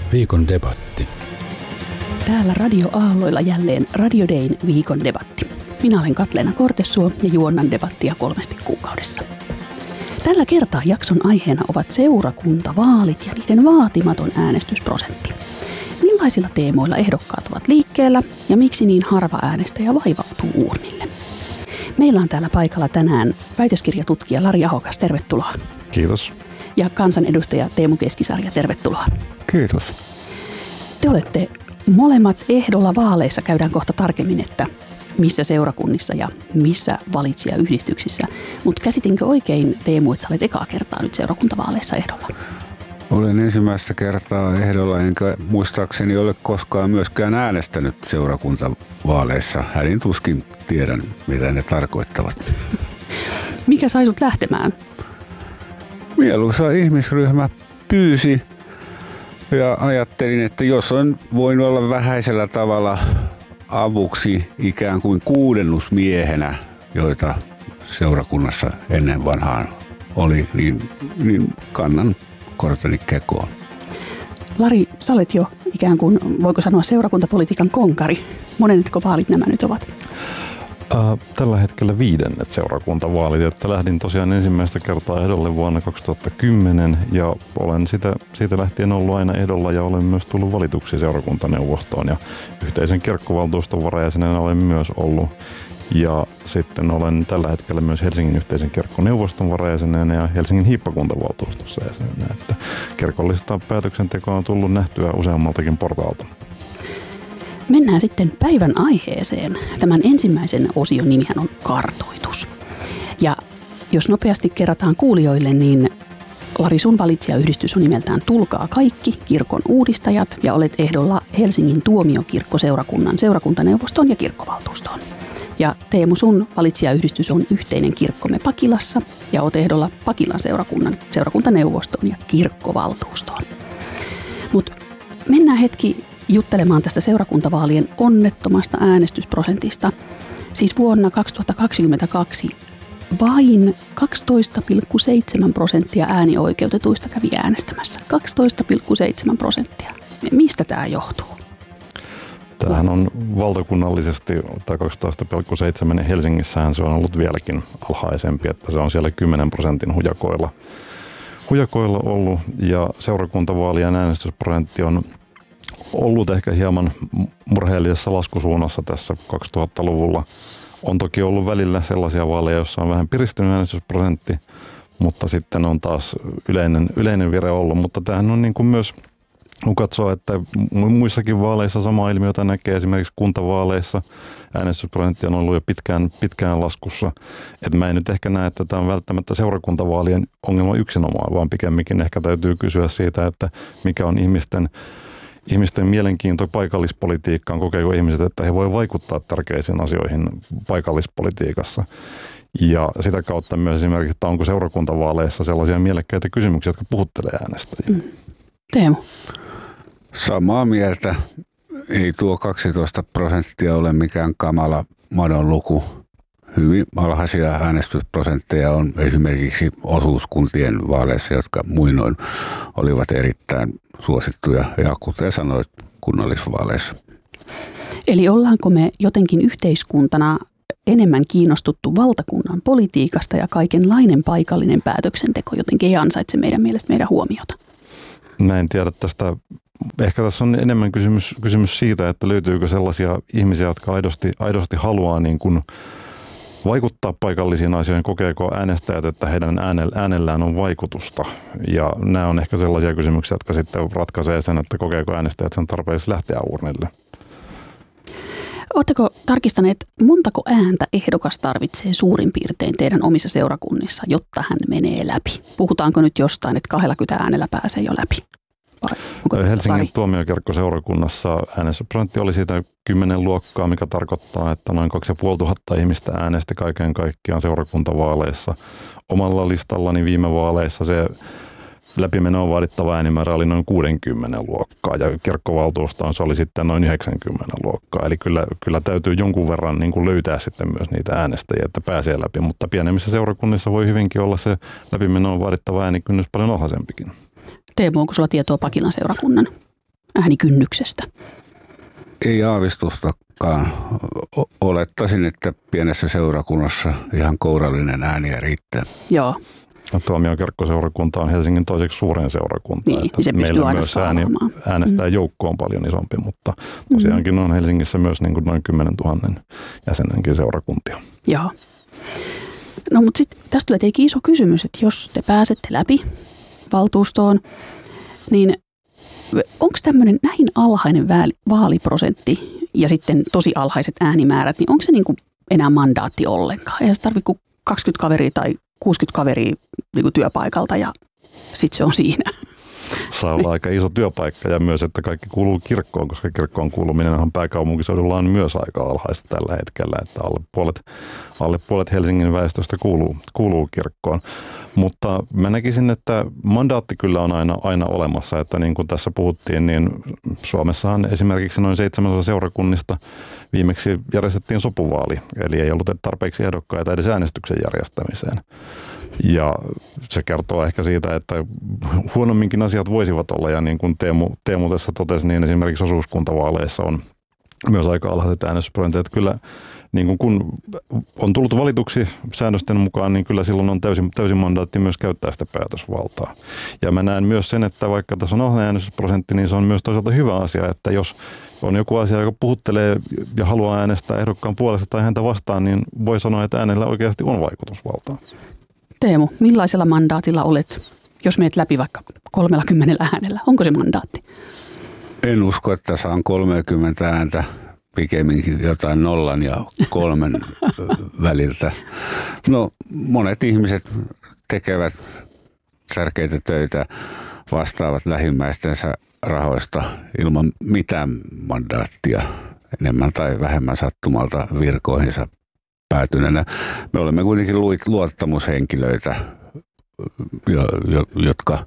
Viikon debatti. Täällä Radio Aalloilla jälleen Radio Dayn viikon debatti. Minä olen Katleena Kortesuo ja juonnan debattia 3 kuukaudessa. Tällä kertaa jakson aiheena ovat seurakuntavaalit ja niiden vaatimaton äänestysprosentti. Millaisilla teemoilla ehdokkaat ovat liikkeellä ja miksi niin harva äänestäjä vaivautuu uurnille? Meillä on täällä paikalla tänään väitöskirjatutkija Lari Ahokas, tervetuloa. Kiitos. Ja kansanedustaja Teemu Keskisarja, tervetuloa. Kiitos. Te olette molemmat ehdolla vaaleissa, käydään kohta tarkemmin, että missä seurakunnissa ja missä valitsijayhdistyksissä. Mutta käsitinkö oikein, Teemu, että sä olet ekaa kertaa nyt seurakuntavaaleissa ehdolla? Olen ensimmäistä kertaa ehdolla, enkä muistaakseni ole koskaan myöskään äänestänyt seurakuntavaaleissa. Hädin tuskin tiedän, mitä ne tarkoittavat. Mikä sai sut lähtemään? Mieluisa ihmisryhmä pyysi ja ajattelin, että jos on voinut olla vähäisellä tavalla avuksi ikään kuin kuudennusmiehenä, joita seurakunnassa ennen vanhaan oli, niin kannan korteni kekoon. Lari, sä olet jo ikään kuin, voiko sanoa, seurakuntapolitiikan konkari. Monenetko vaalit nämä nyt ovat? Tällä hetkellä 5. seurakuntavaalit, että lähdin tosiaan ensimmäistä kertaa ehdolle vuonna 2010 ja olen siitä lähtien ollut aina ehdolla ja olen myös tullut valituksi seurakuntaneuvostoon ja yhteisen kirkkovaltuuston varajäsenenä olen myös ollut. Ja sitten olen tällä hetkellä myös Helsingin yhteisen kirkkoneuvoston varajäsenenä ja Helsingin hiippakuntavaltuustossa jäsenenä, että kirkollista päätöksentekoa on tullut nähtyä useammaltakin portaalta. Mennään sitten päivän aiheeseen. Tämän ensimmäisen osion nimihän on kartoitus. Ja jos nopeasti kerrataan kuulijoille, niin Lari, sun valitsijayhdistys on nimeltään Tulkaa kaikki, kirkon uudistajat, ja olet ehdolla Helsingin tuomiokirkkoseurakunnan seurakuntaneuvostoon ja kirkkovaltuustoon. Ja Teemu, sun valitsijayhdistys on Yhteinen kirkkomme Pakilassa, ja olet ehdolla Pakilan seurakuntaneuvostoon ja kirkkovaltuustoon. Mutta mennään hetki juttelemaan tästä seurakuntavaalien onnettomasta äänestysprosentista. Siis vuonna 2022 vain 12,7% äänioikeutetuista kävi äänestämässä. 12,7%. Mistä tämä johtuu? Tämähän on valtakunnallisesti, tai 12,7, Helsingissähän se on ollut vieläkin alhaisempi, että se on siellä 10% hujakoilla ollut, ja seurakuntavaalien äänestysprosentti on ollut ehkä hieman murheellisessa laskusuunnassa tässä 2000-luvulla. On toki ollut välillä sellaisia vaaleja, joissa on vähän piristynyt äänestysprosentti, mutta sitten on taas yleinen vire ollut. Mutta tämähän on niin kuin myös, kun katsoo, että muissakin vaaleissa sama ilmiötä näkee, esimerkiksi kuntavaaleissa äänestysprosentti on ollut jo pitkään laskussa. Et mä en nyt ehkä näe, että tämä on välttämättä seurakuntavaalien ongelma yksinomaan, vaan pikemminkin ehkä täytyy kysyä siitä, että mikä on ihmisten mielenkiinto paikallispolitiikkaan, kokeeko ihmiset, että he voivat vaikuttaa tärkeisiin asioihin paikallispolitiikassa. Ja sitä kautta myös esimerkiksi, että onko seurakuntavaaleissa sellaisia mielekkäitä kysymyksiä, jotka puhuttelee äänestäjiä. Teemu. Samaa mieltä. Ei tuo 12% ole mikään kamala madon luku. Hyvin alhaisia äänestysprosentteja on esimerkiksi osuuskuntien vaaleissa, jotka muinoin olivat erittäin suosittuja ja kuten sanoit, kunnallisvaaleissa. Eli ollaanko me jotenkin yhteiskuntana enemmän kiinnostuttu valtakunnan politiikasta ja kaikenlainen paikallinen päätöksenteko jotenkin ei ansaitse meidän mielestä meidän huomiota? Mä en tiedä tästä. Ehkä tässä on enemmän kysymys siitä, että löytyykö sellaisia ihmisiä, jotka aidosti haluaa niin kuin vaikuttaa paikallisiin asioihin, kokeeko äänestäjät, että heidän äänellään on vaikutusta. Ja nämä on ehkä sellaisia kysymyksiä, jotka sitten ratkaisee sen, että kokeeko äänestäjät sen tarpeeksi lähteä uurnille. Oletteko tarkistaneet, montako ääntä ehdokas tarvitsee suurin piirtein teidän omissa seurakunnissa, jotta hän menee läpi? Puhutaanko nyt jostain, että 20 äänellä pääsee jo läpi? Helsingin tuomiokirkkoseurakunnassa äänestysprosentti oli siitä 10 luokkaa, mikä tarkoittaa, että noin 2500 ihmistä äänesti kaiken kaikkiaan seurakuntavaaleissa. Omalla listallani viime vaaleissa se läpimenoon vaadittava äänimäärä oli noin 60 luokkaa ja kirkkovaltuustoon se oli sitten noin 90 luokkaa. Eli kyllä täytyy jonkun verran niin kuin löytää sitten myös niitä äänestäjiä, että pääsee läpi, mutta pienemmissä seurakunnissa voi hyvinkin olla se läpimenoon vaadittava äänikynnys paljon alhaisempikin. Teemu, onko sulla tietoa Pakilan seurakunnan äänikynnyksestä? Ei aavistustakaan. Olettaisin, että pienessä seurakunnassa ihan kourallinen ääniä riittää. Joo. Tuomion kirkkoseurakunta on Helsingin toiseksi suurin seurakunta. Niin se pystyy aina skaalaamaan. Äänestää joukko on paljon isompi, mutta tosiaankin on Helsingissä myös niin kuin noin 10 000 jäsenenkin seurakuntia. Joo. No mutta sitten tästä tulee tietenkin iso kysymys, että jos te pääsette läpi valtuustoon, niin onko tämmöinen näin alhainen vaaliprosentti ja sitten tosi alhaiset äänimäärät, niin onko se niin kuin enää mandaatti ollenkaan? Eihän se tarvitse kuin 20 kaveria tai 60 kaveria niin kuin työpaikalta ja sitten se on siinä. Saa olla aika iso työpaikka ja myös, että kaikki kuuluu kirkkoon, koska kirkkoon kuuluminenhan pääkaupunkiseudulla on myös aika alhaista tällä hetkellä, että alle puolet Helsingin väestöstä kuuluu kirkkoon. Mutta mä näkisin, että mandaatti kyllä on aina olemassa, että niin kuin tässä puhuttiin, niin Suomessahan esimerkiksi noin 7 seurakunnista viimeksi järjestettiin sopuvaali, eli ei ollut tarpeeksi ehdokkaita edes äänestyksen järjestämiseen. Ja se kertoo ehkä siitä, että huonomminkin asiat voisivat olla, ja niin kuin Teemu tässä totesi, niin esimerkiksi osuuskuntavaaleissa on myös aika alhaiset äänestysprosentit. Että kyllä niin kuin kun on tullut valituksi säännösten mukaan, niin kyllä silloin on täysin mandaatti myös käyttää sitä päätösvaltaa. Ja mä näen myös sen, että vaikka tässä on alhainen äänestysprosentti, niin se on myös toisaalta hyvä asia, että jos on joku asia, joka puhuttelee ja haluaa äänestää ehdokkaan puolesta tai häntä vastaan, niin voi sanoa, että äänellä oikeasti on vaikutusvaltaa. Teemu, millaisella mandaatilla olet, jos meet läpi vaikka 30 äänellä? Onko se mandaatti? En usko, että saan 30 ääntä, pikemminkin jotain 0 ja 3 väliltä. No, monet ihmiset tekevät tärkeitä töitä, vastaavat lähimmäistensä rahoista ilman mitään mandaattia, enemmän tai vähemmän sattumalta virkoihinsa päätyneenä. Me olemme kuitenkin luottamushenkilöitä, jotka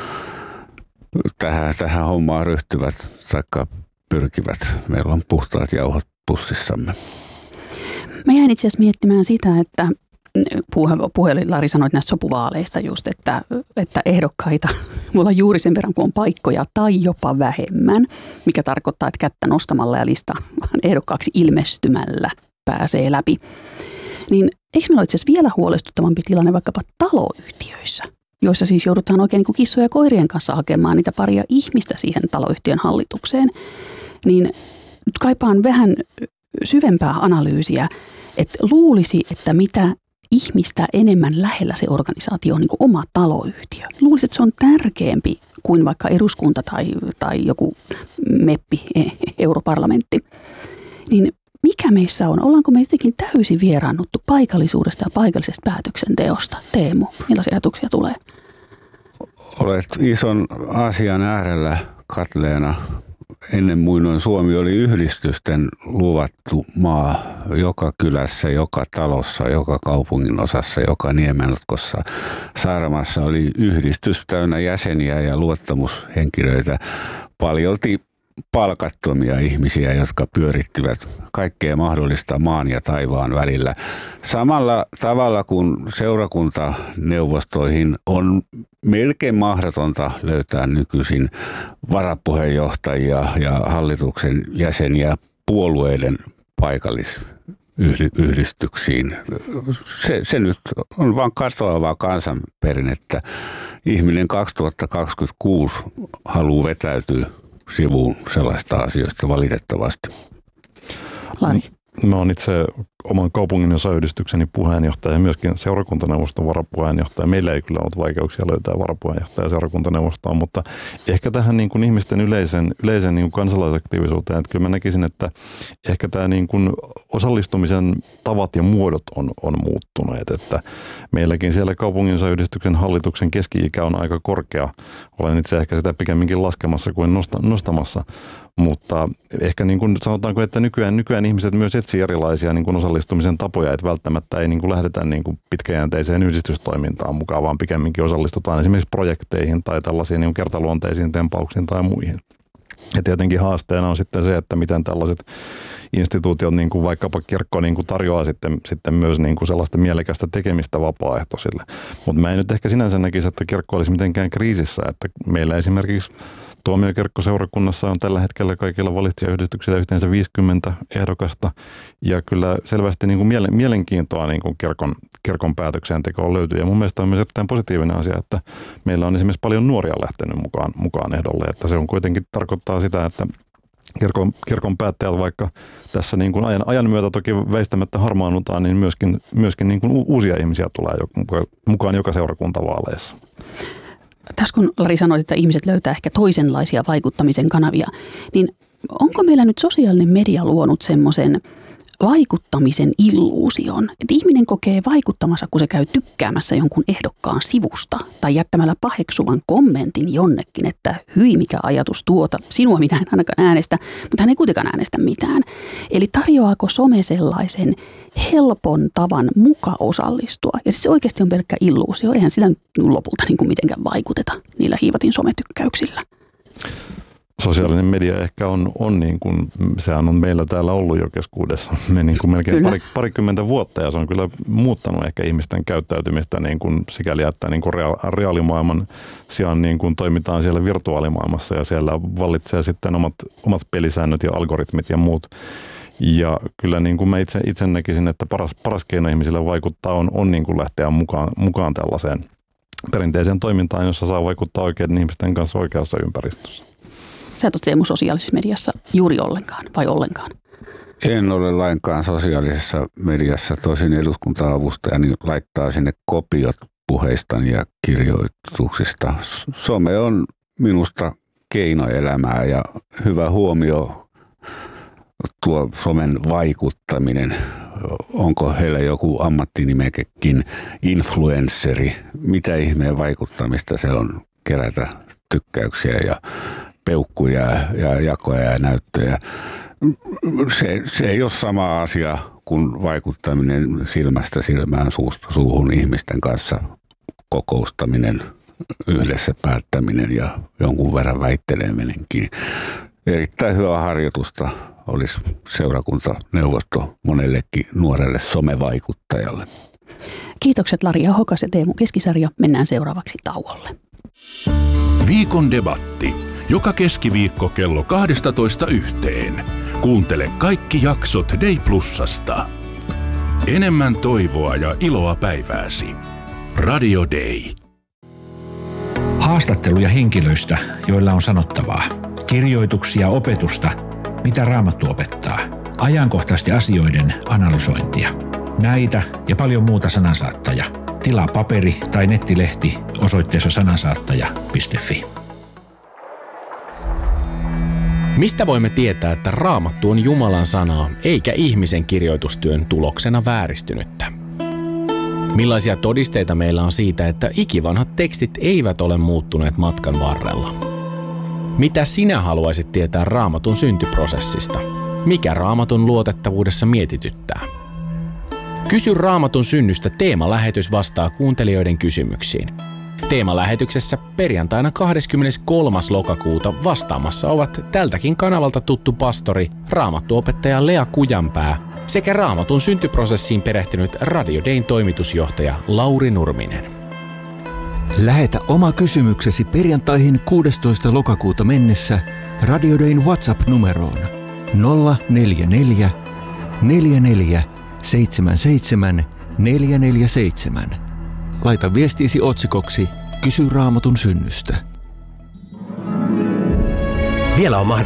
tähän hommaan ryhtyvät tai pyrkivät. Meillä on puhtaat jauhot pussissamme. Mä jäin itse asiassa miettimään sitä, että Lari sanoit näistä sopuvaaleista just, että ehdokkaita mulla on juuri sen verran, kun on paikkoja tai jopa vähemmän, mikä tarkoittaa, että kättä nostamalla ja lista ehdokkaaksi ilmestymällä pääsee läpi. Niin eikö meillä ole itse asiassa vielä huolestuttavampi tilanne vaikkapa taloyhtiöissä, joissa siis joudutaan oikein niin kuin kissojen ja koirien kanssa hakemaan niitä paria ihmistä siihen taloyhtiön hallitukseen, niin nyt kaipaan vähän syvempää analyysiä, että luulisi, että mitä ihmistä enemmän lähellä se organisaatio on niin kuin oma taloyhtiö. Luulisi, että se on tärkeämpi kuin vaikka eduskunta tai joku meppi, europarlamentti. Niin mikä meissä on? Ollaanko me jotenkin täysin vieraannuttu paikallisuudesta ja paikallisesta päätöksenteosta? Teemu, millaisia ajatuksia tulee? Olet ison asian äärellä, Katleena. Ennen muinoin Suomi oli yhdistysten luvattu maa joka kylässä, joka talossa, joka kaupungin osassa, joka Niemenotkossa. Saaramassa oli yhdistys täynnä jäseniä ja luottamushenkilöitä, paljolti palkattomia ihmisiä, jotka pyörittivät kaikkea mahdollista maan ja taivaan välillä. Samalla tavalla kuin seurakuntaneuvostoihin on melkein mahdotonta löytää nykyisin varapuheenjohtajia ja hallituksen jäseniä puolueiden paikallisyhdistyksiin. Se nyt on vain katoavaa kansanperinnettä. Ihminen 2026 haluaa vetäytyä sivuun sellaista asioista valitettavasti. Lari. Mä oon itse oman kaupungin osayhdistykseni puheenjohtaja ja myöskin seurakuntaneuvoston varapuheenjohtaja. Meillä ei kyllä ollut vaikeuksia löytää varapuheenjohtaja seurakuntaneuvostoon, mutta ehkä tähän niin kuin ihmisten yleisen niin kuin kansalaisaktiivisuuteen, että kyllä mä näkisin, että ehkä tämä niin kuin osallistumisen tavat ja muodot on muuttuneet, että meilläkin siellä kaupungin osayhdistyksen hallituksen keski-ikä on aika korkea. Olen itse ehkä sitä pikemminkin laskemassa kuin nostamassa. Mutta ehkä niin kuin sanotaanko, että nykyään ihmiset myös etsii erilaisia niin kuin osallistumisen tapoja, että välttämättä ei niin kuin lähdetä niin kuin pitkäjänteiseen yhdistystoimintaan mukaan, vaan pikemminkin osallistutaan esimerkiksi projekteihin tai tällaisiin niin kuin kertaluonteisiin tempauksiin tai muihin. Ja tietenkin haasteena on sitten se, että miten tällaiset instituutiot, niin kuin vaikkapa kirkko, niin kuin tarjoaa sitten myös niin kuin sellaista mielekästä tekemistä vapaaehtoisille. Mutta mä en nyt ehkä sinänsä näkisi, että kirkko olisi mitenkään kriisissä, että meillä esimerkiksi Tuomiokirkkoseurakunnassa on tällä hetkellä kaikilla valitsijayhdistyksillä yhteensä 50 ehdokasta, ja kyllä selvästi niin kuin mielenkiintoa niin kuin kirkon päätöksentekoon löytyy. Ja mun mielestä on myös erittäin positiivinen asia, että meillä on esimerkiksi paljon nuoria lähtenyt mukaan ehdolle, että se on kuitenkin tarkoittaa sitä, että kirkon päättäjät, vaikka tässä niin kuin ajan myötä toki väistämättä harmaannutaan, niin myöskin niin kuin uusia ihmisiä tulee mukaan joka seurakuntavaaleissa. Tässä kun Lari sanoi, että ihmiset löytää ehkä toisenlaisia vaikuttamisen kanavia, niin onko meillä nyt sosiaalinen media luonut semmoisen vaikuttamisen illuusion, että ihminen kokee vaikuttamassa, kun se käy tykkäämässä jonkun ehdokkaan sivusta tai jättämällä paheksuvan kommentin jonnekin, että hyi mikä ajatus tuota, sinua minä en ainakaan äänestä, mutta hän ei kuitenkaan äänestä mitään. Eli tarjoaako some sellaisen helpon tavan muka osallistua? Ja siis se oikeasti on pelkkä illuusio, eihän sillä lopulta niin kuin mitenkään vaikuteta niillä hiivatin sometykkäyksillä. Sosiaalinen media ehkä on niin kuin, sehän on meillä täällä ollut jo keskuudessa niin kuin melkein parikymmentä vuotta, ja se on kyllä muuttanut ehkä ihmisten käyttäytymistä niin kuin sikäli, että niin kuin reaalimaailman sijaan niin kuin toimitaan siellä virtuaalimaailmassa, ja siellä vallitsee sitten omat pelisäännöt ja algoritmit ja muut. Ja kyllä niin kuin mä itse näkisin, että paras keino ihmisille vaikuttaa on niin kuin lähteä mukaan tällaiseen perinteiseen toimintaan, jossa saa vaikuttaa oikeiden ihmisten kanssa oikeassa ympäristössä. Sä et ole Teemu sosiaalisessa mediassa juuri ollenkaan, vai ollenkaan? En ole lainkaan sosiaalisessa mediassa. Tosin eduskunta-avustajani laittaa sinne kopiot puheistani ja kirjoituksista. Some on minusta keinoelämää, ja hyvä huomio tuo somen vaikuttaminen. Onko heillä joku ammattinimekekin, influensseri? Mitä ihmeen vaikuttamista se on kerätä tykkäyksiä ja peukkuja ja jakoja ja näyttöjä. Se ei ole sama asia kuin vaikuttaminen silmästä silmään, suusta suuhun, ihmisten kanssa kokoustaminen, yhdessä päättäminen ja jonkun verran väitteleminenkin. Erittäin hyvä harjoitusta olisi seurakuntaneuvosto monellekin nuorelle somevaikuttajalle. Kiitokset Lari Ahokas ja Teemu Keskisarja. Mennään seuraavaksi tauolle. Viikon debatti. Joka keskiviikko kello 12:00. Kuuntele kaikki jaksot Day Plusasta. Enemmän toivoa ja iloa päivääsi. Radio Day. Haastatteluja henkilöistä, joilla on sanottavaa. Kirjoituksia opetusta, mitä Raamattu opettaa. Ajankohtaisten asioiden analysointia. Näitä ja paljon muuta Sanansaattaja. Tilaa paperi- tai nettilehti osoitteessa sanansaattaja.fi. Mistä voimme tietää, että Raamattu on Jumalan sanaa eikä ihmisen kirjoitustyön tuloksena vääristynyttä? Millaisia todisteita meillä on siitä, että ikivanhat tekstit eivät ole muuttuneet matkan varrella? Mitä sinä haluaisit tietää Raamatun syntyprosessista? Mikä Raamatun luotettavuudessa mietityttää? Kysy Raamatun synnystä -teemalähetys vastaa kuuntelijoiden kysymyksiin. Teemalähetyksessä perjantaina 23. lokakuuta vastaamassa ovat tältäkin kanavalta tuttu pastori, Raamattuopettaja Lea Kujanpää sekä Raamatun syntyprosessiin perehtynyt Radio Dayn toimitusjohtaja Lauri Nurminen. Lähetä oma kysymyksesi perjantaihin 16. lokakuuta mennessä Radio Dayn WhatsApp-numeroon 044 44 77 447. Laita viestiisi otsikoksi Kysy Raamatun synnystä. Vielä on